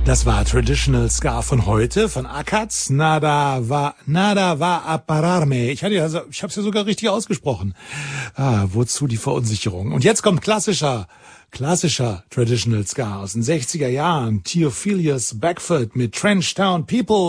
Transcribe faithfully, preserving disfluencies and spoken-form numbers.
Das war Traditional Ska von heute, von Akats. Nada va, nada va a pararme. Ich hatte ja, ich habe es ja sogar richtig ausgesprochen. Ah, wozu die Verunsicherung? Und jetzt kommt klassischer, klassischer Traditional Ska aus den sechziger Jahren. Theophilus Beckford mit Trench Town People.